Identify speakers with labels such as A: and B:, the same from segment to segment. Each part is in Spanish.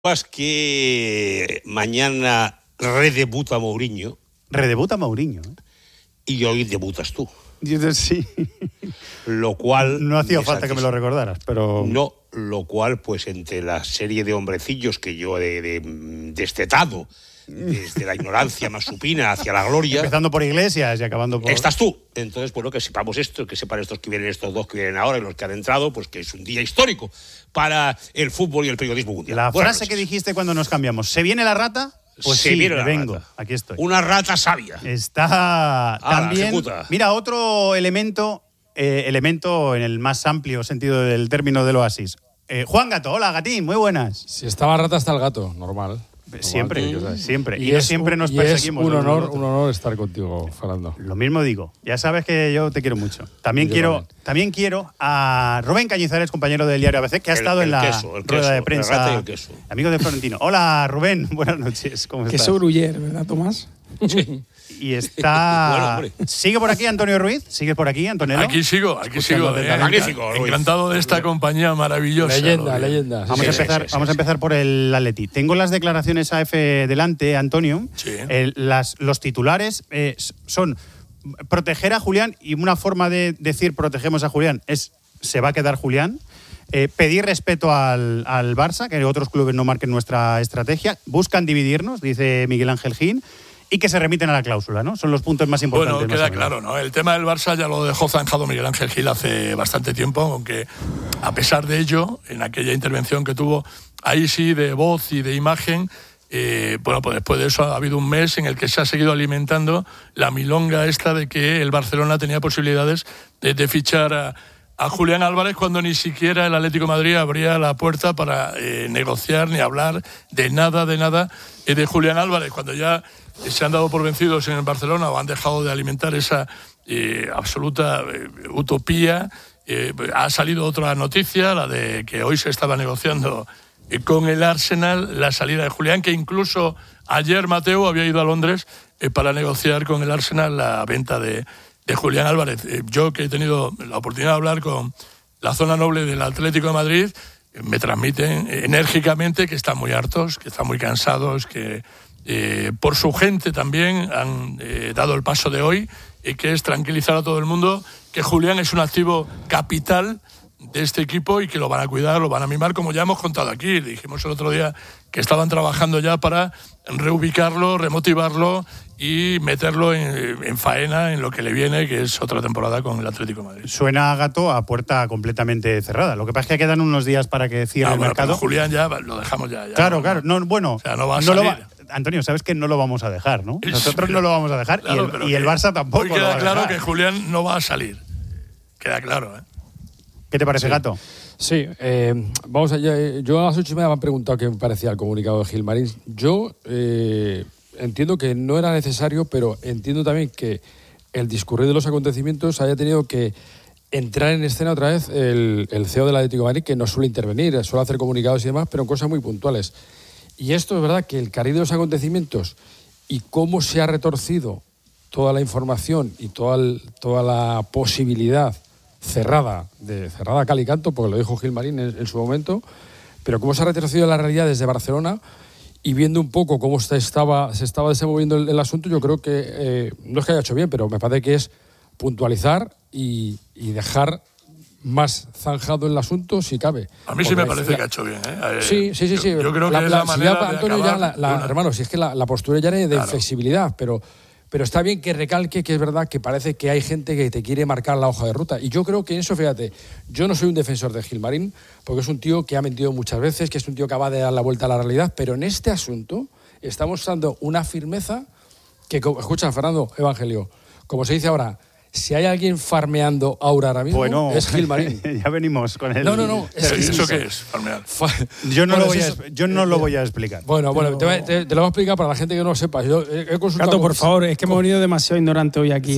A: Que mañana redebuta Mourinho.
B: Redebuta Mourinho, ¿eh?
A: Y hoy debutas tú.
B: Sí.
A: Lo cual...
B: No hacía falta que me lo recordaras, pero...
A: No, lo cual, pues entre la serie de hombrecillos que yo he destetado desde la ignorancia más supina hacia la gloria...
B: Empezando por Iglesias y acabando por...
A: Estás tú. Entonces, bueno, que sepamos esto, que sepan estos que vienen, estos dos que vienen ahora y los que han entrado, pues que es un día histórico para el fútbol y el periodismo mundial.
B: La frase que dijiste cuando nos cambiamos, ¿se viene la rata? Pues sí, vengo,
A: rata.
B: Aquí estoy.
A: Una rata sabia.
B: Está también...
A: ejecuta.
B: Mira, otro elemento en el más amplio sentido del término del oasis. Juan Gato, hola Gatín, muy buenas.
C: Si estaba rata está el gato, normal.
B: Siempre.
C: Y
B: siempre nos perseguimos.
C: Es un honor estar contigo, Fernando.
B: Lo mismo digo. Ya sabes que yo te quiero mucho. También quiero a Rubén Cañizares, compañero del diario ABC, que ha estado en la rueda de prensa. Amigo de Florentino. Hola, Rubén. Buenas noches. ¿Cómo estás?
D: Queso Gruyère, ¿verdad, Tomás?
B: Sí. Y está... Bueno, ¿sigue por aquí Antonio Ruiz? ¿Sigues por aquí, Antonello?
E: Aquí sigo.
A: Magnífico,
E: encantado de esta compañía maravillosa.
C: Leyenda.
B: Vamos a empezar por el Atleti. Tengo las declaraciones AF delante, Antonio.
E: Sí.
B: Los titulares son proteger a Julián, y una forma de decir protegemos a Julián es se va a quedar Julián. Pedir respeto al Barça, que otros clubes no marquen nuestra estrategia. Buscan dividirnos, dice Miguel Ángel Gil. Y que se remiten a la cláusula, ¿no? Son los puntos más importantes.
E: Bueno, queda claro, ¿no? El tema del Barça ya lo dejó zanjado Miguel Ángel Gil hace bastante tiempo, aunque a pesar de ello, en aquella intervención que tuvo, ahí sí, de voz y de imagen, pues después de eso ha habido un mes en el que se ha seguido alimentando la milonga esta de que el Barcelona tenía posibilidades de fichar a Julián Álvarez cuando ni siquiera el Atlético de Madrid abría la puerta para negociar ni hablar de nada de Julián Álvarez, cuando ya se han dado por vencidos en el Barcelona o han dejado de alimentar esa absoluta utopía. Ha salido otra noticia, la de que hoy se estaba negociando con el Arsenal la salida de Julián, que incluso ayer Mateo había ido a Londres para negociar con el Arsenal la venta de Julián Álvarez. Yo, que he tenido la oportunidad de hablar con la zona noble del Atlético de Madrid, me transmiten enérgicamente que están muy hartos, que están muy cansados, que por su gente también han dado el paso de hoy, y que es tranquilizar a todo el mundo que Julián es un activo capital de este equipo y que lo van a cuidar, lo van a mimar, como ya hemos contado aquí. Dijimos el otro día que estaban trabajando ya para reubicarlo, remotivarlo y meterlo en faena en lo que le viene, que es otra temporada con el Atlético de Madrid.
B: Suena a Gato a puerta completamente cerrada. Lo que pasa es que quedan unos días para que cierre el mercado.
E: Julián ya lo dejamos ya.
B: Claro. No, bueno,
E: o sea, no va a salir.
B: Antonio, sabes que no lo vamos a dejar, ¿no? Nosotros no lo vamos a dejar, claro, y el Barça tampoco.
E: Hoy queda
B: lo va a
E: claro
B: dejar.
E: que Julián no va a salir. Queda claro, ¿eh?
B: ¿Qué te parece, Gato?
C: Sí, vamos allá. Yo a las 8:30 me han preguntado qué me parecía el comunicado de Gilmarín. Yo entiendo que no era necesario, pero entiendo también que el discurrir de los acontecimientos haya tenido que entrar en escena otra vez el CEO del Atlético de Madrid, que no suele intervenir, suele hacer comunicados y demás, pero en cosas muy puntuales. Y esto es verdad que el cariz de los acontecimientos y cómo se ha retorcido toda la información y toda la posibilidad cerrada a cal y canto, porque lo dijo Gilmarín en su momento, pero cómo se ha retorcido la realidad desde Barcelona, y viendo un poco cómo se estaba desenvolviendo el asunto, yo creo que no es que haya hecho bien, pero me parece que es puntualizar y dejar más zanjado el asunto si cabe.
E: A mí sí me parece que ha hecho bien, ¿eh?
C: Sí.
E: Yo creo que es la manera de
C: Antonio,
E: acabar.
C: hermano, si es que la postura ya era de inflexibilidad, pero está bien que recalque que es verdad que parece que hay gente que te quiere marcar la hoja de ruta. Y yo creo que en eso, fíjate, yo no soy un defensor de Gilmarín, porque es un tío que ha mentido muchas veces, que es un tío que acaba de dar la vuelta a la realidad, pero en este asunto está mostrando una firmeza que, escucha, Fernando Evangelio, como se dice ahora, si hay alguien farmeando aura ahora mismo,
B: bueno,
C: es Gilmarín.
B: Ya venimos con él.
C: No.
E: ¿Eso qué es, farmear?
B: Yo no lo voy a explicar.
C: Bueno, te lo voy a explicar para la gente que no lo sepa. Yo he consultado.
D: Gato, por favor, es que hemos venido demasiado ignorante hoy aquí.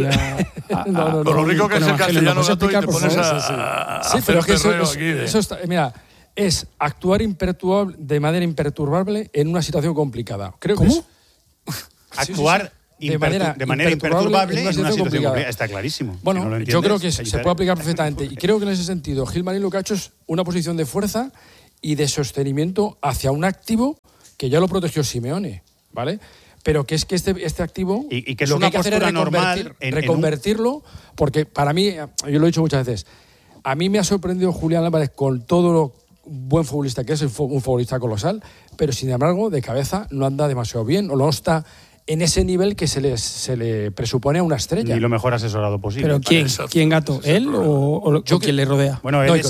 E: Con lo rico que es el castellano, Gato, y te pones
C: Sí, pero es que eso está, mira, es actuar de manera imperturbable en una situación complicada.
D: ¿Cómo?
B: Actuar de manera imperturbable en una situación complicada. Está clarísimo.
C: Bueno,
B: si no
C: yo creo que se puede aplicar perfectamente. Y creo que en ese sentido Gilmarín lo que ha hecho es una posición de fuerza y de sostenimiento hacia un activo que ya lo protegió Simeone, ¿vale? Pero que es que este activo
B: y que es
C: lo
B: una
C: que hay que hacer es
B: normal
C: reconvertirlo, porque para mí, yo lo he dicho muchas veces, a mí me ha sorprendido Julián Álvarez con todo lo buen futbolista que es, un futbolista colosal, pero sin embargo de cabeza no anda demasiado bien o no está en ese nivel que se le presupone a una estrella.
B: Y lo mejor asesorado posible.
D: ¿Pero quién? ¿Quién, Gato? ¿Él o quién le rodea?
B: Bueno, él es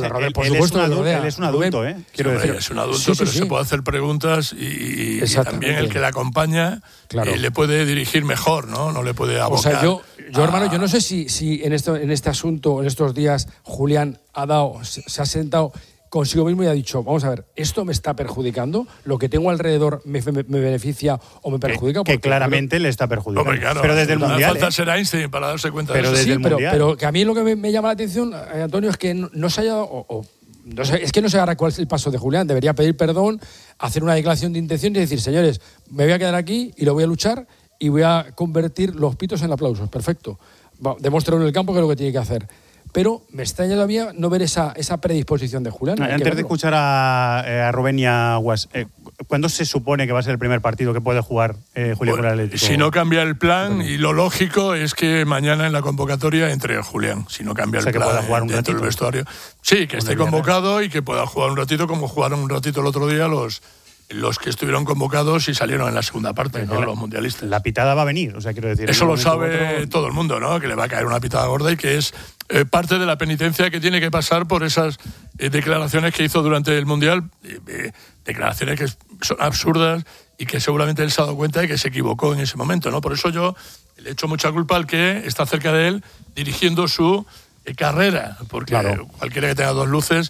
B: un adulto, ¿eh? Quiero decir.
E: Es un adulto, pero se puede hacer preguntas y también el que le acompaña le puede dirigir mejor, ¿no? No le puede abocar.
C: O sea, yo hermano, yo no sé si en este asunto, en estos días, Julián se ha sentado consigo mismo y ha dicho, vamos a ver, ¿esto me está perjudicando? ¿Lo que tengo alrededor me beneficia o me perjudica?
B: Que claramente le está perjudicando.
E: Hombre, claro,
B: pero desde el Mundial...
E: falta ser Einstein para darse cuenta de eso.
B: Desde el Mundial.
C: Pero que a mí lo que me llama la atención, Antonio, es que no se haya... no sé, es que no sé ahora cuál es el paso de Julián. Debería pedir perdón, hacer una declaración de intención y decir, señores, me voy a quedar aquí y lo voy a luchar y voy a convertir los pitos en aplausos. Perfecto. Demuéstralo en el campo que es lo que tiene que hacer. Pero me extraña todavía no ver esa predisposición de Julián.
B: Antes de escuchar a Rubén y a Guas, ¿cuándo se supone que va a ser el primer partido que puede jugar Julián con el Atlético?
E: Si no cambia el plan, y lo lógico es que mañana en la convocatoria entre Julián. Si no cambia el plan,
B: que pueda jugar un
E: dentro
B: ratito
E: del vestuario. Sí, que esté convocado y que pueda jugar un ratito, como jugaron un ratito el otro día los que estuvieron convocados y salieron en la segunda parte, ¿no? Los mundialistas.
B: La pitada va a venir, o sea, quiero decir...
E: Eso lo sabe todo el mundo, ¿no? Que le va a caer una pitada gorda y que es parte de la penitencia que tiene que pasar por esas declaraciones que hizo durante el Mundial, declaraciones que son absurdas y que seguramente él se ha dado cuenta de que se equivocó en ese momento, ¿no? Por eso yo le echo mucha culpa al que está cerca de él dirigiendo su carrera, porque cualquiera que tenga dos luces...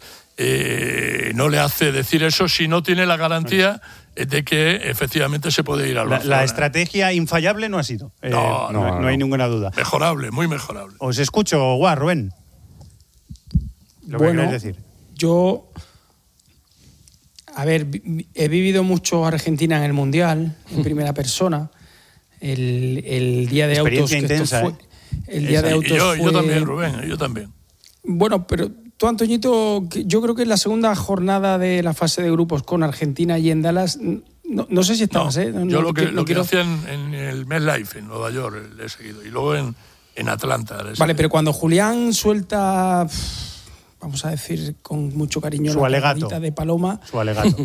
E: no le hace decir eso si no tiene la garantía de que efectivamente se puede ir al Barcelona.
B: La estrategia infallable no ha sido. No hay ninguna duda.
E: Mejorable, muy mejorable.
B: Os escucho, Rubén. Lo que queréis decir.
D: Yo... A ver, he vivido mucho Argentina en el Mundial, en primera persona. El día de autos que
B: intensa,
D: esto fue... El día de autos
E: yo también, Rubén, yo también.
D: Bueno, pero... Tú, Antoñito, yo creo que en la segunda jornada de la fase de grupos con Argentina y en Dallas, no sé si estabas, ¿eh?
E: Yo lo que hacía en el MetLife, en Nueva York, le he seguido. Y luego en Atlanta.
D: Vale, pero cuando Julián suelta, vamos a decir con mucho cariño,
B: su alegato
D: de Paloma.
B: Su alegato.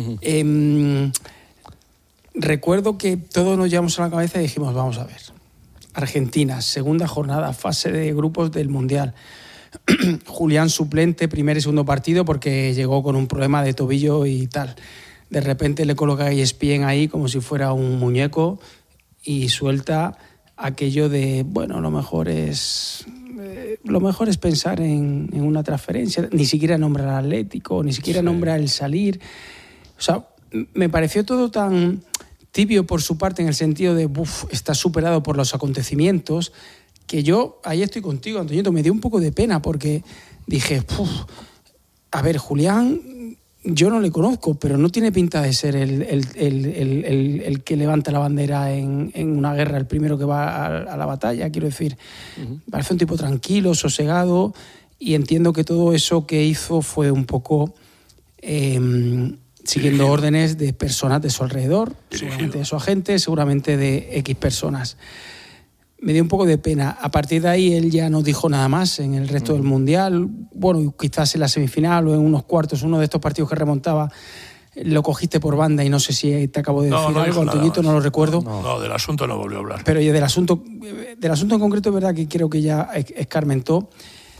D: Recuerdo que todos nos llevamos a la cabeza y dijimos, vamos a ver. Argentina, segunda jornada, fase de grupos del Mundial. Julián suplente, primer y segundo partido porque llegó con un problema de tobillo y tal. De repente le coloca a ESPN ahí como si fuera un muñeco y suelta aquello de, bueno, lo mejor es pensar en una transferencia. Ni siquiera nombra al Atlético, ni siquiera nombra el salir. O sea, me pareció todo tan tibio por su parte en el sentido de, está superado por los acontecimientos, que yo, ahí estoy contigo, Antoñito, me dio un poco de pena porque dije, a ver, Julián, yo no le conozco, pero no tiene pinta de ser el que levanta la bandera en una guerra, el primero que va a la batalla, quiero decir. Parece un tipo tranquilo, sosegado, y entiendo que todo eso que hizo fue un poco siguiendo órdenes de personas de su alrededor, seguramente de su agente, seguramente de X personas. Me dio un poco de pena. A partir de ahí él ya no dijo nada más en el resto del Mundial. Bueno, quizás en la semifinal o en unos cuartos, uno de estos partidos que remontaba, lo cogiste por banda y no sé si te acabo de decir algo, Antoñito, no lo recuerdo.
E: No, del asunto no volvió a hablar.
D: Pero del asunto en concreto es verdad que creo que ya escarmentó.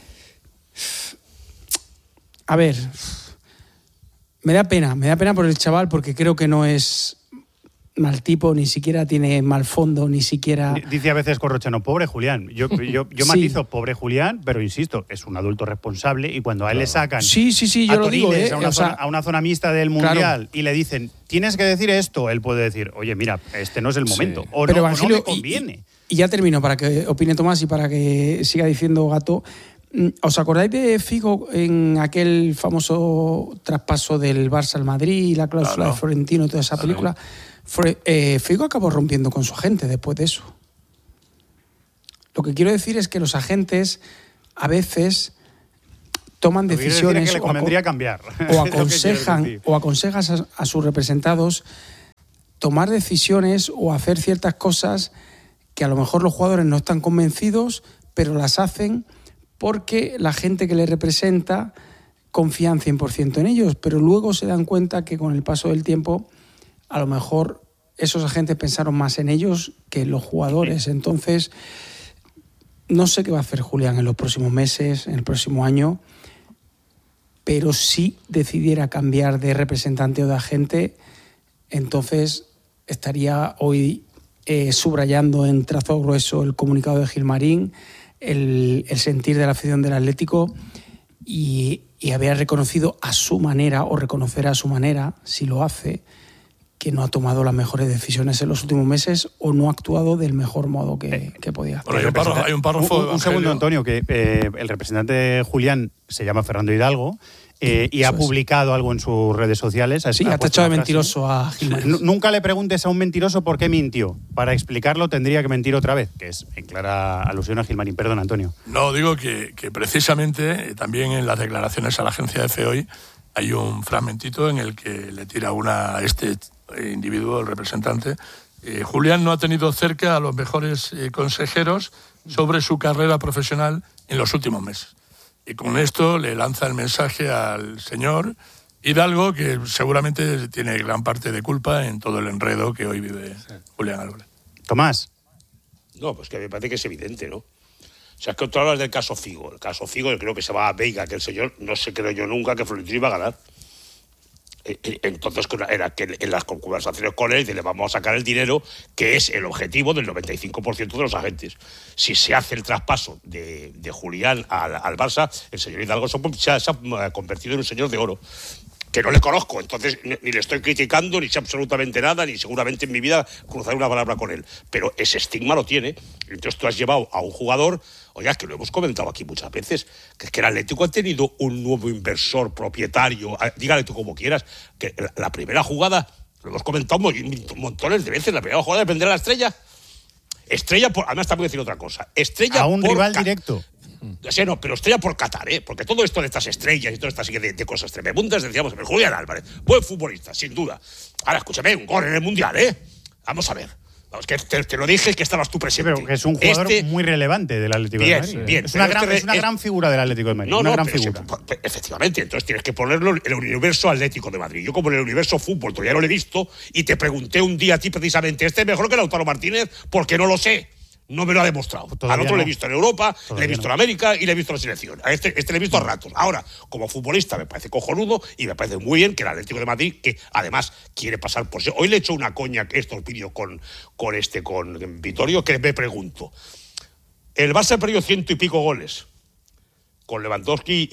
D: A ver, me da pena por el chaval porque creo que no es mal tipo, ni siquiera tiene mal fondo, ni siquiera...
B: Dice a veces Corrochano, pobre Julián. Yo matizo, pobre Julián, pero insisto, es un adulto responsable y cuando a él le sacan
D: yo lo digo,
B: a una zona mixta del Mundial y le dicen, tienes que decir esto, él puede decir, oye, mira, este no es el momento, o
D: pero
B: no me conviene.
D: Y ya termino para que opine Tomás y para que siga diciendo Gato. ¿Os acordáis de Figo en aquel famoso traspaso del Barça al Madrid y la cláusula de Florentino y toda esa película? Figo acabó rompiendo con su agente después de eso. Lo que quiero decir es que los agentes a veces toman decisiones
B: que le convendría cambiar.
D: o aconsejan a sus representados tomar decisiones o hacer ciertas cosas que a lo mejor los jugadores no están convencidos, pero las hacen porque la gente que les representa confían 100% en ellos, pero luego se dan cuenta que con el paso del tiempo a lo mejor esos agentes pensaron más en ellos que en los jugadores. Entonces, no sé qué va a hacer Julián en los próximos meses, en el próximo año, pero si decidiera cambiar de representante o de agente, entonces estaría hoy subrayando en trazo grueso el comunicado de Gilmarín, el sentir de la afición del Atlético y había reconocido a su manera, o reconocerá a su manera, si lo hace, que no ha tomado las mejores decisiones en los últimos meses o no ha actuado del mejor modo que podía hacer.
E: Bueno, hay un párrafo.
B: Un segundo, Antonio, que el representante Julián se llama Fernando Hidalgo y ha publicado algo en sus redes sociales.
D: Sí, ha tachado de mentiroso a Gilmarín.
B: Nunca le preguntes a un mentiroso por qué mintió. Para explicarlo tendría que mentir otra vez, que es en clara alusión a Gilmarín. Perdón, Antonio.
E: No, digo que precisamente también en las declaraciones a la agencia EFE hoy hay un fragmentito en el que le tira una a este individuo, el representante. Julián no ha tenido cerca a los mejores consejeros sobre su carrera profesional en los últimos meses. Y con esto le lanza el mensaje al señor Hidalgo, que seguramente tiene gran parte de culpa en todo el enredo que hoy vive Julián Álvarez.
B: Tomás.
A: No, pues que me parece que es evidente, ¿no? O sea, es que tú hablas del caso Figo. El caso Figo, yo creo que se va a Veiga, que el señor no se creyó yo nunca que Florentino iba a ganar. Entonces era que en las conversaciones con él le vamos a sacar el dinero, que es el objetivo del 95% de los agentes. Si se hace el traspaso de Julián al Barça, el señor Hidalgo se ha convertido en un señor de oro, que no le conozco, entonces ni le estoy criticando, ni sé absolutamente nada, ni seguramente en mi vida cruzaré una palabra con él, pero ese estigma lo tiene. Entonces tú has llevado a un jugador, oiga, que lo hemos comentado aquí muchas veces, que es que el Atlético ha tenido un nuevo inversor, propietario, dígale tú como quieras, que la primera jugada, lo hemos comentado montones de veces, la primera jugada de vender a la Estrella, además también voy a decir otra cosa, Estrella
B: a un rival directo.
A: Sí, no, pero Estrella por Qatar, porque todo esto de estas estrellas y toda esta serie de cosas tremendas, decíamos, pero Julián Álvarez, buen futbolista, sin duda. Ahora, escúchame, un gol en el Mundial, Vamos a ver. Vamos, que te lo dije, que estabas tú presente.
B: Pero que es un jugador muy relevante del Atlético de Madrid.
A: Bien.
B: Es una gran figura del Atlético de Madrid. Una gran figura.
A: Efectivamente, entonces tienes que ponerlo en el universo Atlético de Madrid. Yo, como en el universo fútbol, todavía no lo he visto, y te pregunté un día a ti precisamente, ¿este es mejor que Lautaro Martínez? Porque no lo sé. No me lo ha demostrado. Al otro le he visto en Europa, le he visto en América y le he visto en la selección. A este le he visto a ratos. Ahora, como futbolista me parece cojonudo y me parece muy bien que el Atlético de Madrid, que además quiere pasar por sí. Hoy le he hecho una coña, estos vídeos con Vittorio, que me pregunto. El Barça ha perdido 100 y pico goles con Lewandowski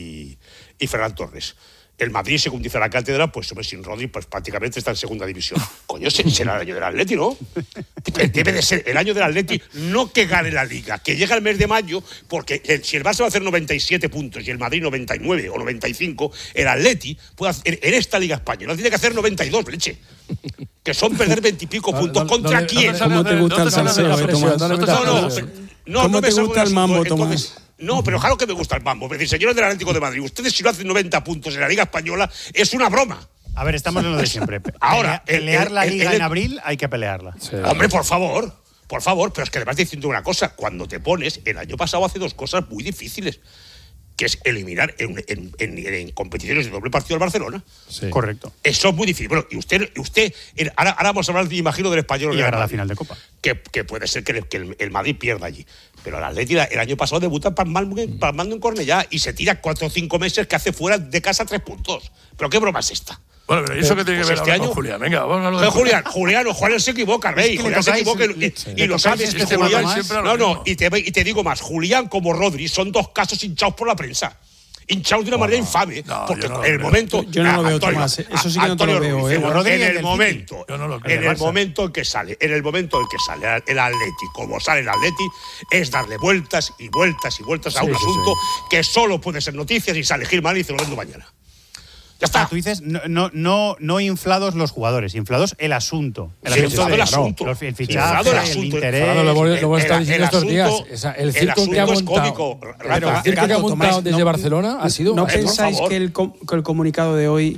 A: y Ferran Torres. El Madrid, según dice la cátedra, pues sin Rodri, pues prácticamente está en segunda división. Coño, será el año del Atleti, ¿no? Debe de ser el año del Atleti, no que gane la Liga, que llega el mes de mayo, porque si el Barça va a hacer 97 puntos y el Madrid 99 o 95, el Atleti puede hacer, en esta Liga española tiene que hacer 92, leche. Que son perder 20 y pico puntos. ¿Contra quién?
D: ¿Cómo te gusta el salseo, Tomás? ¿Cómo te gusta el mambo, Tomás?
A: No, pero claro que me gusta el mambo. Es decir, señores del Atlético de Madrid, ustedes si no hacen 90 puntos en la Liga Española, es una broma.
B: A ver, estamos en lo de siempre.
A: Ahora,
B: pelear la Liga en abril hay que pelearla.
A: Sí. Hombre, por favor, pero es que además diciendo una cosa, cuando te pones, el año pasado hace dos cosas muy difíciles, que es eliminar en competiciones de doble partido al Barcelona.
B: Sí. Correcto.
A: Eso es muy difícil. Bueno, y usted ahora vamos a hablar, imagino, del Español.
B: Y llegar a la final de Copa.
A: Que puede ser que el Madrid pierda allí. Pero el Atleti el año pasado debuta palmando en Cornellá y se tira 4 o 5 meses que hace fuera de casa 3 puntos. ¿Pero qué broma es esta?
E: Bueno, pero eso que tiene que ver
A: este
E: año con Julián. Venga, vamos a hablar de
A: Julián se equivoca, ¿veis? Julián se equivoca y lo sabes. Y te digo más, Julián como Rodri son dos casos hinchados por la prensa. Hinchados de una manera infame. Porque en el momento.
D: Yo no lo veo, Tomás. Eso sí que no te lo veo.
A: En el momento en que sale el Atleti, como sale el Atleti, es darle vueltas y vueltas y vueltas a un asunto que solo puede ser noticias y sale Gilmarín y se lo vendo mañana. Ya está.
B: Tú dices no inflados los jugadores, inflados el asunto. El
A: asunto.
B: El fichaje, el interés.
C: Fernando, lo hemos estado diciendo estos días. El circo que ha montado. El circo que ha montado desde Barcelona ha sido.
D: ¿No pensáis que el comunicado de hoy.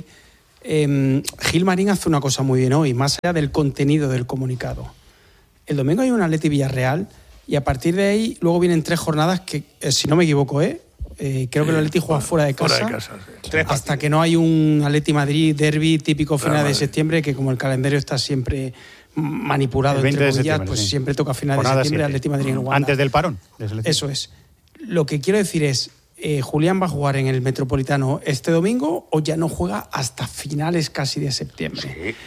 D: Gil Marín hace una cosa muy bien hoy, más allá del contenido del comunicado. El domingo hay un Atleti Villarreal y a partir de ahí luego vienen 3 jornadas que, si no me equivoco, creo que el Atleti juega fuera de casa,
E: sí.
D: Hasta que no hay un Atleti Madrid derbi típico final de septiembre, que como el calendario está siempre manipulado entre comillas, pues siempre toca final de septiembre Atleti Madrid en Wanda.
B: Antes del parón.
D: Eso es. Lo que quiero decir es, ¿Julián va a jugar en el Metropolitano este domingo o ya no juega hasta finales casi de septiembre?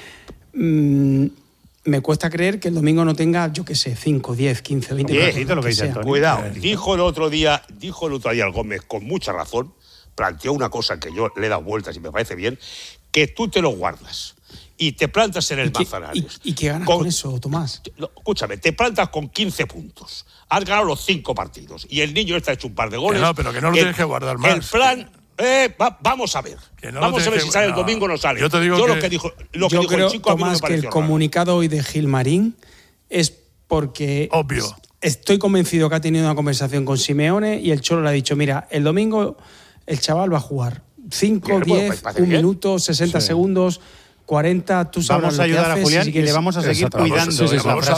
D: Sí. Me cuesta creer que el domingo no tenga, yo qué sé, 5, 10, 15, 20
B: partidos, lo que dice Antonio.
A: Cuidado, dijo el otro día el Gómez con mucha razón, planteó una cosa que yo le he dado vueltas y me parece bien, que tú te lo guardas y te plantas en el Manzanares.
D: ¿Y qué ganas con eso, Tomás?
A: No, escúchame, te plantas con 15 puntos. Has ganado los 5 partidos y el niño está hecho un par de goles.
E: Pero que no lo tienes que guardar más.
A: El plan... vamos a ver. Vamos a ver si sale el domingo o no sale.
E: Yo te digo
A: lo que dijo el chico,
D: Tomás, que el comunicado hoy de Gil Marín es porque...
E: Obvio.
D: Estoy convencido que ha tenido una conversación con Simeone y el Cholo le ha dicho, mira, el domingo el chaval va a jugar 5, 10, 1 minuto, 60 segundos... 40, tú sabes.
B: Vamos a ayudar a Julián y le vamos a seguir cuidando.
E: Vamos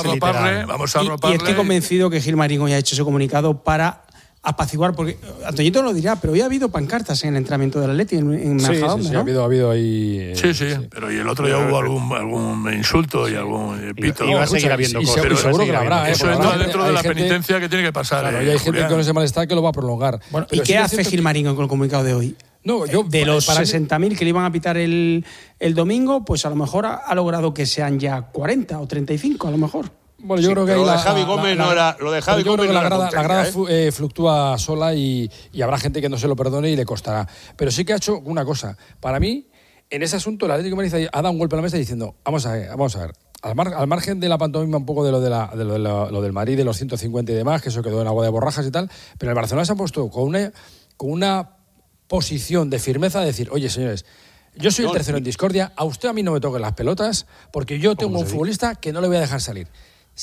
E: a arroparle.
D: Y estoy convencido que Gil Marín hoy ha hecho ese comunicado para apaciguar, porque Antoñito lo dirá, pero hoy ha habido pancartas en el entrenamiento del Atleti en Majadahonda,
C: sí,
D: ¿no?
C: ha habido ahí...
E: Sí, pero y el otro día hubo algún insulto y algún pito.
B: Y va a seguir habiendo cosas.
C: Pero seguro que la habrá.
E: Eso entra dentro de la penitencia que tiene que pasar.
C: Claro, y hay gente con ese malestar que lo va a prolongar.
D: Bueno, ¿y qué hace Gil Marín con el comunicado de hoy?
C: No,
D: de los 60.000 que le iban a pitar el domingo, pues a lo mejor ha logrado que sean ya 40 o 35, a lo mejor.
C: Bueno, yo creo que
A: lo de Javi Gómez no era. Lo de Javi Gómez
C: la grada fluctúa sola y habrá gente que no se lo perdone y le costará. Pero sí que ha hecho una cosa. Para mí, en ese asunto, el Atlético de Madrid ha dado un golpe a la mesa diciendo: vamos a ver. Al margen de la pantomima un poco de lo del Madrid, de los 150 y demás, que eso quedó en agua de borrajas y tal, pero el Barcelona se ha puesto con una posición de firmeza de decir: oye, señores, yo soy el tercero en discordia, a usted a mí no me toquen las pelotas, porque yo tengo un futbolista que no le voy a dejar salir.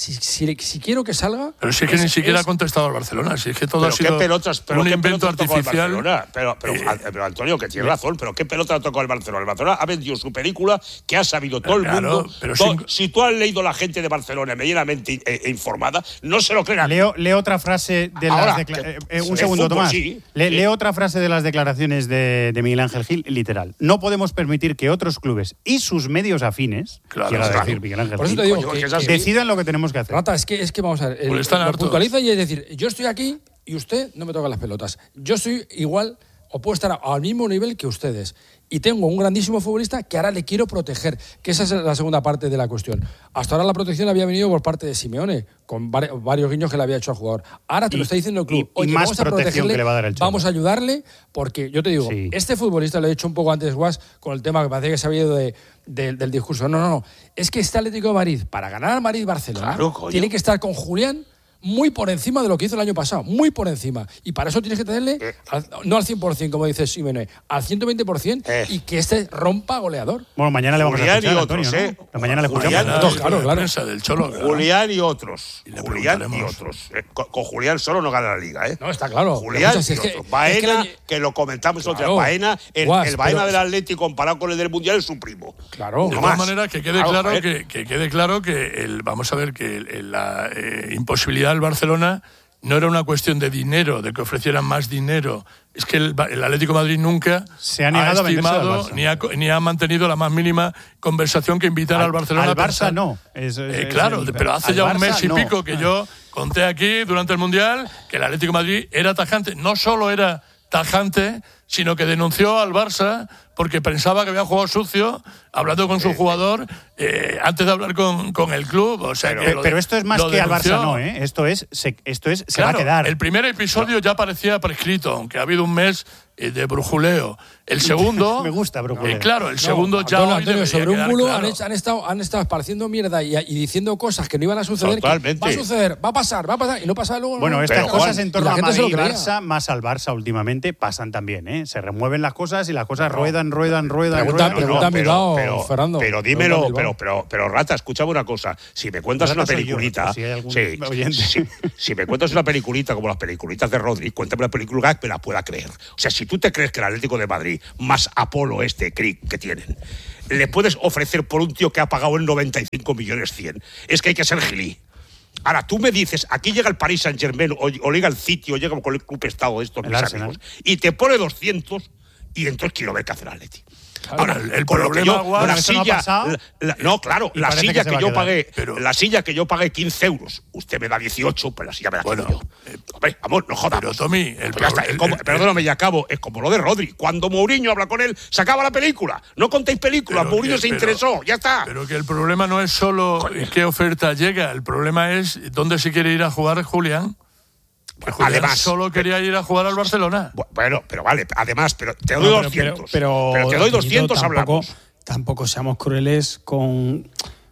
C: Si quiero que salga...
E: Pero si es que ni siquiera ha contestado al Barcelona, si es que todo ha sido un invento artificial.
A: Pero Antonio, que tiene razón, pero ¿qué pelota ha tocado el Barcelona? El Barcelona ha vendido su película, que ha sabido todo el mundo. Si tú has leído la gente de Barcelona medianamente informada, no se lo crean.
B: Leo otra frase de las declaraciones. Un segundo, Tomás. Sí. Leo otra frase de las declaraciones de Miguel Ángel Gil, literal. No podemos permitir que otros clubes y sus medios afines, decir Miguel Ángel
C: Gil,
B: decidan lo que tenemos que hacer.
C: Rata, es que vamos a ver, lo puntualiza y es decir, yo estoy aquí y usted no me toca las pelotas. Yo soy igual o puedo estar al mismo nivel que ustedes. Y tengo un grandísimo futbolista que ahora le quiero proteger, que esa es la segunda parte de la cuestión. Hasta ahora la protección había venido por parte de Simeone, con varios guiños que le había hecho al jugador. Ahora te lo está diciendo el club. Oye,
B: más
C: vamos a protegerle,
B: que le va a dar el Cholo.
C: Vamos a ayudarle, porque yo te digo, este futbolista, lo he dicho un poco antes, Guas, con el tema que parecía que se había ido del discurso. No. Es que este Atlético de Madrid, para ganar al Madrid-Barcelona, tiene que estar con Julián muy por encima de lo que hizo el año pasado, muy por encima. Y para eso tienes que tenerle, no al 100%, como dice Simeone, al 120% y que este rompa goleador.
B: Bueno, mañana le vamos a escuchar a
A: otros,
B: Antonio, ¿no? Mañana le escuchamos.
E: Claro. Del Cholo,
A: Julián y otros. Con Julián solo no gana la Liga, ¿eh?
C: No, está claro.
A: Julián y otros. Baena, que lo comentamos otra vez. Baena, el Baena del Atlético comparado con el del Mundial es su primo.
C: Claro.
E: De todas maneras, que quede claro que vamos a ver que la imposibilidad del Barcelona no era una cuestión de dinero, de que ofrecieran más dinero. Es que el Atlético de Madrid nunca
B: se ha negado a estimado
E: ni ha mantenido la más mínima conversación que invitar al Barcelona
B: al Barça no.
E: Claro, pero hace ya un mes y pico que yo conté aquí durante el Mundial que el Atlético de Madrid era tajante. No solo era tajante, sino que denunció al Barça porque pensaba que había jugado sucio, hablando con su jugador antes de hablar con el club. O sea,
B: pero esto es más que al Barça, no, ¿eh? Esto es se va a quedar.
E: El primer episodio ya parecía prescrito, aunque ha habido un mes de brujuleo. El segundo...
B: Me gusta brujuleo.
E: Claro, el segundo ya...
C: Antonio, sobre un bulo han estado esparciendo mierda y diciendo cosas que no iban a suceder.
A: Totalmente.
C: Va a suceder, va a pasar, y no pasa luego.
B: Bueno, estas cosas en torno a
C: Madrid
B: y Barça, más al Barça últimamente, pasan también, ¿eh? Se remueven las cosas y las cosas ruedan.
C: Pregunta a Bilbao, Fernando.
A: Pero dímelo, pero Rata, escúchame una cosa. Si me cuentas una peliculita, si me cuentas una peliculita como las peliculitas de Rodri, cuéntame una película que me la pueda creer. O sea, si tú te crees que el Atlético de Madrid, más Apolo Cric que tienen, le puedes ofrecer por un tío que ha pagado el 95 millones 100, es que hay que ser gilí. Ahora, tú me dices, aquí llega el Paris Saint-Germain o llega el City o llega con el club estado de estos mis amigos y te pone 200 y entonces quiero ver qué hace el Atleti. Ahora,
E: el problema,
A: la silla, la silla que yo pagué,
E: pero,
A: la silla que yo pagué 15 euros, usted me da 18, pues la silla me la quedo yo. Hombre, vamos, no jodas.
E: Pero Tommy,
A: perdóname, ya acabo, es como lo de Rodri. Cuando Mourinho habla con él, se acaba la película. No contéis películas, Mourinho se interesó, ya está.
E: Pero que el problema no es solo qué oferta llega, el problema es dónde se quiere ir a jugar Julián. Además, solo quería ir a jugar al Barcelona.
A: Bueno, pero vale, además, pero te doy 200. Pero te doy 200, hablamos.
D: Tampoco seamos crueles con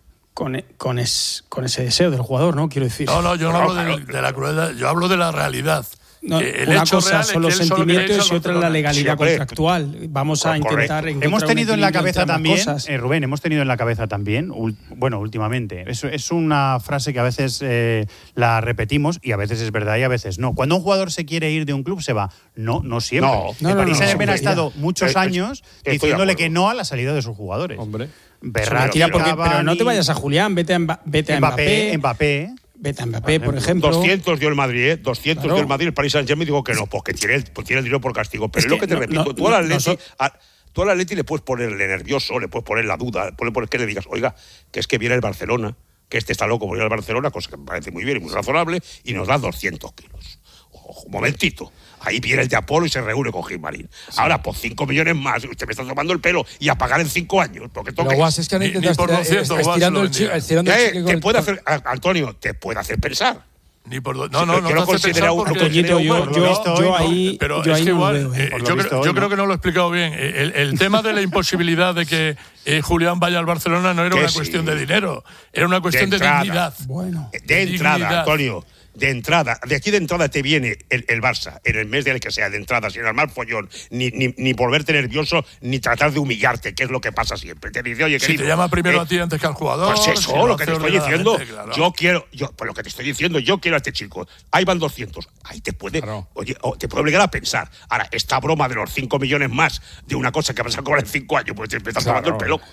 D: ese deseo del jugador, ¿no? Quiero decir.
E: No, yo no hablo de la crueldad, yo hablo de la realidad.
D: No, una cosa son los sentimientos y otra la legalidad contractual. Vamos a intentar encontrar
B: hemos tenido en la cabeza también,
D: cosas.
B: Rubén, hemos tenido en la cabeza también, últimamente, es una frase que a veces la repetimos y a veces es verdad y a veces no. Cuando un jugador se quiere ir de un club se va. No siempre. El Paris Saint-Germain ha estado muchos años diciéndole que no a la salida de sus jugadores.
C: Hombre.
D: Pero no te vayas a Julián, vete a Mbappé. Vete a Mbappé, por ejemplo.
A: 200 dio el Madrid, 200 dio el Madrid, el Paris Saint-Germain digo que no, porque tiene el dinero por castigo. Pero es lo que te repito, tú al Atleti le puedes ponerle nervioso, le puedes poner la duda, poner que le digas, oiga, que es que viene el Barcelona, que este está loco por ir al Barcelona, cosa que me parece muy bien y muy razonable, y nos da 200 kilos. Un momentito. Ahí viene el de Apolo y se reúne con Gilmarín. Sí. Ahora, por 5 millones más, usted me está tomando el pelo y a pagar en 5 años. Porque
C: es que han intentado estirando el chicle.
A: Te puede hacer, Antonio, te puede hacer pensar.
E: Ni por no
D: yo ahí
E: yo creo que no lo he explicado bien. El tema de la imposibilidad de que Julián vaya al Barcelona no era una cuestión de dinero, era una cuestión de dignidad.
D: Bueno,
A: de entrada, Antonio. De aquí de entrada te viene el Barça, en el mes del que sea, de entrada, sin armar follón, ni volverte nervioso, ni tratar de humillarte, que es lo que pasa siempre. Te dice, oye, querido,
E: si te llama primero a ti antes que al jugador.
A: Pues eso, lo que te estoy diciendo. Claro. Pues lo que te estoy diciendo, yo quiero a este chico. Ahí van 200. Ahí te puede, oye, te puede obligar a pensar. Ahora, esta broma de los 5 millones más de una cosa que vas a cobrar en 5 años, pues te estás tomando el pelo.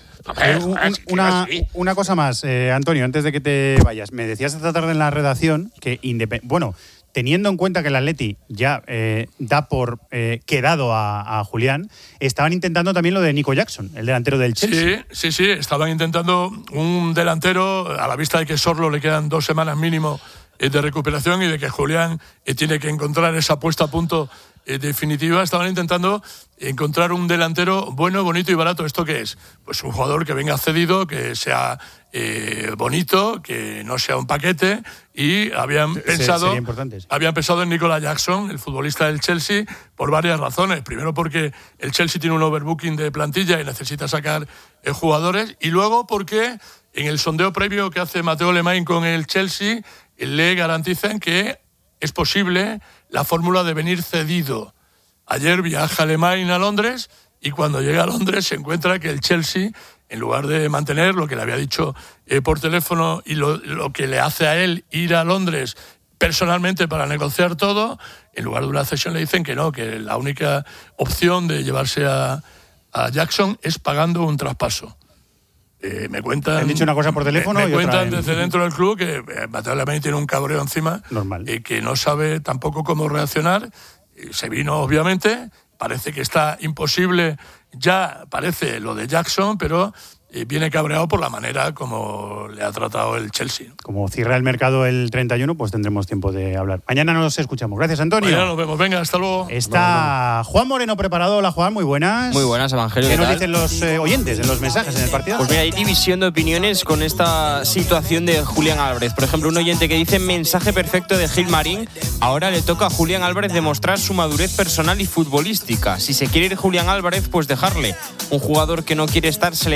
B: Una cosa más, Antonio, antes de que te vayas. Me decías esta tarde en la redacción que teniendo en cuenta que el Atleti ya da por quedado a Julián, estaban intentando también lo de Nico Jackson, el delantero del Chelsea.
E: Sí, estaban intentando un delantero a la vista de que Sorlo le quedan 2 semanas mínimo de recuperación y de que Julián tiene que encontrar esa puesta a punto definitiva. Estaban intentando encontrar un delantero bueno, bonito y barato. ¿Esto qué es? Pues un jugador que venga cedido, que sea bonito, que no sea un paquete, y habían pensado en Nicolas Jackson, el futbolista del Chelsea, por varias razones. Primero porque el Chelsea tiene un overbooking de plantilla y necesita sacar jugadores, y luego porque en el sondeo previo que hace Mateo Lemain con el Chelsea le garantizan que es posible la fórmula de venir cedido. Ayer viaja Lemain a Londres y cuando llega a Londres se encuentra que el Chelsea, en lugar de mantener lo que le había dicho por teléfono y lo que le hace a él ir a Londres personalmente para negociar todo, en lugar de una cesión le dicen que no, que la única opción de llevarse a Jackson es pagando un traspaso. Me cuentan.
B: Han dicho una cosa por teléfono
E: me cuentan desde dentro del club que Mateo Lemain tiene un cabreo encima.
B: Normal.
E: Que no sabe tampoco cómo reaccionar. Se vino, obviamente. Parece que está imposible. Ya parece lo de Jackson, pero viene cabreado por la manera como le ha tratado el Chelsea.
B: Como cierra el mercado el 31, pues tendremos tiempo de hablar. Mañana nos escuchamos. Gracias, Antonio.
E: Mañana nos vemos. Venga, hasta luego.
B: Está Juan Moreno preparado. Hola, Juan, muy buenas.
F: Muy buenas, Evangelio.
B: ¿Qué nos dicen los oyentes en los mensajes en el partido?
F: Pues mira, hay división de opiniones con esta situación de Julián Álvarez. Por ejemplo, un oyente que dice: mensaje perfecto de Gilmarín. Ahora le toca a Julián Álvarez demostrar su madurez personal y futbolística. Si se quiere ir Julián Álvarez, pues dejarle. Un jugador que no quiere estar se le da salida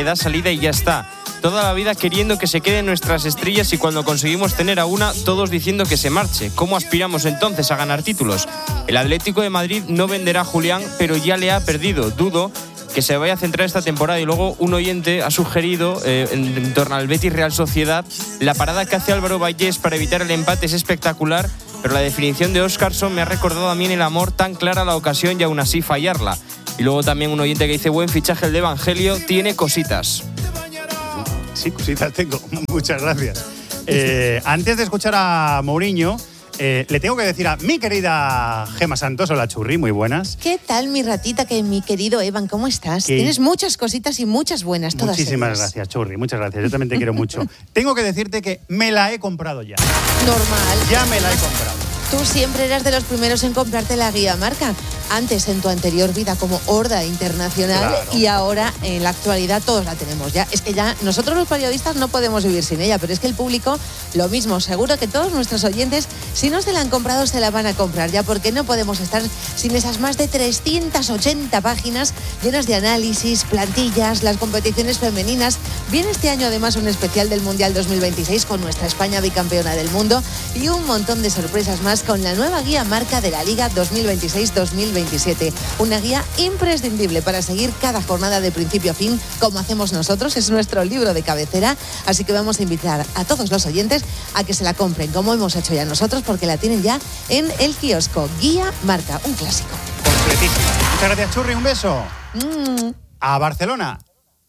F: vida y ya está. Toda la vida queriendo que se queden nuestras estrellas y cuando conseguimos tener a una, todos diciendo que se marche. ¿Cómo aspiramos entonces a ganar títulos? El Atlético de Madrid no venderá a Julián, pero ya le ha perdido. Dudo que se vaya a centrar esta temporada. Y luego un oyente ha sugerido, en torno al Betis Real Sociedad, la parada que hace Álvaro Vallés para evitar el empate es espectacular, pero la definición de Óscarson me ha recordado a mí en el amor, tan clara la ocasión y aún así fallarla. Y luego también un oyente que dice, buen fichaje el de Evangelio, tiene cositas.
B: Sí, cositas tengo. Muchas gracias. Antes de escuchar a Mourinho, le tengo que decir a mi querida Gemma Santos, hola Churri, muy buenas.
G: ¿Qué tal, mi ratita, mi querido Evan? ¿Cómo estás? Tienes muchas cositas y muchas buenas, todas
B: Muchísimas
G: ellas.
B: gracias, Churri, muchas gracias. Yo también te quiero mucho. Tengo que decirte que me la he comprado ya.
G: Normal.
B: Ya me la he comprado.
G: Tú siempre eras de los primeros en comprarte la guía marca. Antes, en tu anterior vida como horda internacional, claro. Y ahora, en la actualidad, todos la tenemos ya. Es que ya nosotros los periodistas no podemos vivir sin ella, pero es que el público, lo mismo. Seguro que todos nuestros oyentes, si no se la han comprado, se la van a comprar ya, porque no podemos estar sin esas más de 380 páginas llenas de análisis, plantillas, las competiciones femeninas. Viene este año, además, un especial del Mundial 2026 con nuestra España bicampeona del mundo y un montón de sorpresas más con la nueva guía marca de la Liga 2026-2027. Una guía imprescindible para seguir cada jornada de principio a fin, como hacemos nosotros. Es nuestro libro de cabecera, así que vamos a invitar a todos los oyentes a que se la compren, como hemos hecho ya nosotros, porque la tienen ya en el kiosco. Guía marca, un clásico.
B: Completísimo. Muchas gracias, Churri, un beso. A Barcelona.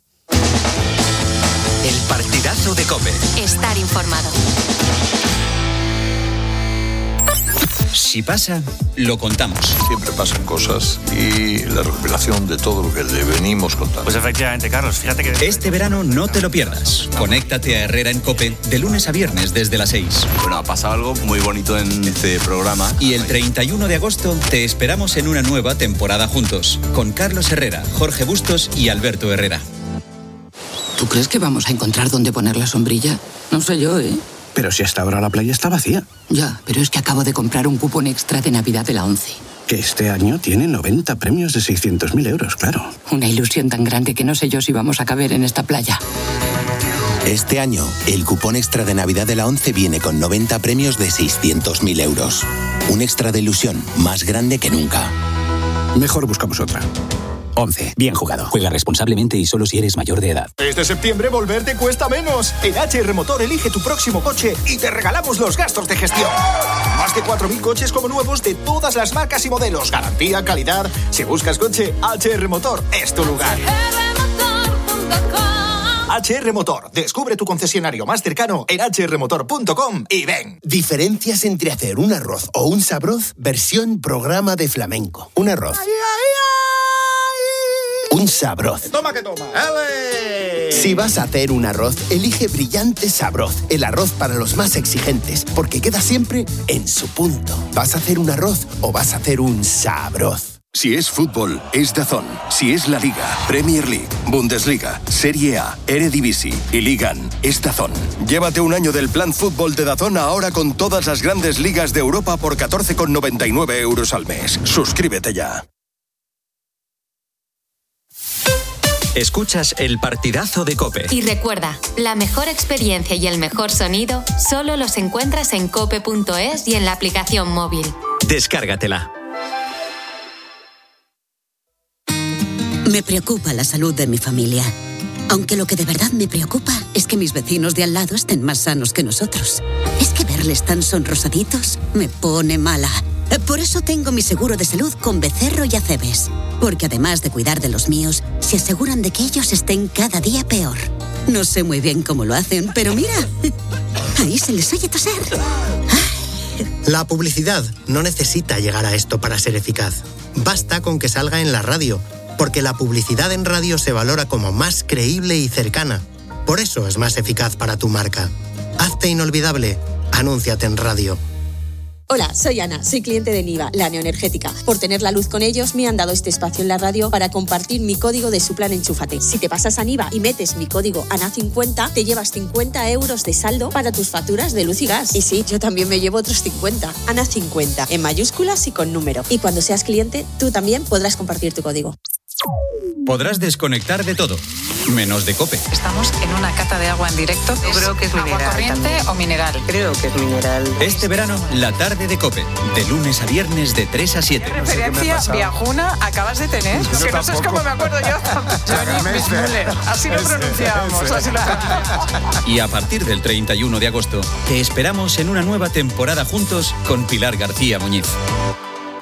H: El partidazo de COPE.
I: Estar informado.
H: Si pasa, lo contamos.
J: Siempre pasan cosas y la recopilación de todo lo que le venimos contando.
H: Pues efectivamente, Carlos, fíjate que... Este verano no te lo pierdas. Conéctate a Herrera en COPE de lunes a viernes desde las 6.
K: Bueno, ha pasado algo muy bonito en este programa.
H: Y el 31 de agosto te esperamos en una nueva temporada juntos, con Carlos Herrera, Jorge Bustos y Alberto Herrera.
L: ¿Tú crees que vamos a encontrar dónde poner la sombrilla? No sé yo, ¿eh?
M: Pero si hasta ahora la playa está vacía.
L: Ya, pero es que acabo de comprar un cupón extra de Navidad de la ONCE.
M: Que este año tiene 90 premios de 600.000 euros, claro.
L: Una ilusión tan grande que no sé yo si vamos a caber en esta playa.
N: Este año, el cupón extra de Navidad de la ONCE viene con 90 premios de 600.000 euros. Un extra de ilusión más grande que nunca.
M: Mejor buscamos otra.
O: 11. Bien jugado. Juega responsablemente y solo si eres mayor de edad.
P: Este septiembre volver te cuesta menos. En HR Motor elige tu próximo coche y te regalamos los gastos de gestión. Más de 4.000 coches como nuevos de todas las marcas y modelos. Garantía, calidad. Si buscas coche, HR Motor es tu lugar. HR Motor. Descubre tu concesionario más cercano en hrmotor.com y ven.
Q: Diferencias entre hacer un arroz o un sabroz versión programa de flamenco. Un arroz. Un sabroz.
P: Toma que toma. ¡Ale!
Q: Si vas a hacer un arroz, elige Brillante Sabroz, el arroz para los más exigentes, porque queda siempre en su punto. ¿Vas a hacer un arroz o vas a hacer un sabroz?
R: Si es fútbol, es DAZN. Si es la Liga, Premier League, Bundesliga, Serie A, Eredivisie y Ligan, es DAZN. Llévate un año del plan fútbol de DAZN ahora con todas las grandes ligas de Europa por 14,99 euros al mes. Suscríbete ya.
H: Escuchas el partidazo de COPE.
I: Y recuerda, la mejor experiencia y el mejor sonido solo los encuentras en cope.es y en la aplicación móvil.
H: Descárgatela.
S: Me preocupa la salud de mi familia. Aunque lo que de verdad me preocupa es que mis vecinos de al lado estén más sanos que nosotros. Es que verles tan sonrosaditos me pone mala. Por eso tengo mi seguro de salud con Becerro y Acebes. Porque además de cuidar de los míos, se aseguran de que ellos estén cada día peor. No sé muy bien cómo lo hacen, pero mira, ahí se les oye toser.
T: La publicidad no necesita llegar a esto para ser eficaz. Basta con que salga en la radio, porque la publicidad en radio se valora como más creíble y cercana. Por eso es más eficaz para tu marca. Hazte inolvidable. Anúnciate en radio.
U: Hola, soy Ana, soy cliente de Niva, la neoenergética. Por tener la luz con ellos, me han dado este espacio en la radio para compartir mi código de su plan Enchúfate. Si te pasas a Niva y metes mi código ANA50, te llevas 50 euros de saldo para tus facturas de luz y gas. Y sí, yo también me llevo otros 50. ANA50, en mayúsculas y con número. Y cuando seas cliente, tú también podrás compartir tu código.
H: Podrás desconectar de todo, menos de COPE.
C: Estamos en una cata de agua en directo.
V: Yo creo que es mineral.
C: ¿Agua corriente
V: también.
C: o mineral?
V: Creo que es mineral.
H: Este verano, la tarde de COPE, de lunes a viernes de 3 a 7.
C: ¿Qué referencia viajuna acabas de tener?
H: Yo
C: que no sé cómo me acuerdo yo. Johnny Müller. Así lo pronunciábamos. Así lo...
H: Y a partir del 31 de agosto, te esperamos en una nueva temporada juntos con Pilar García Muñiz.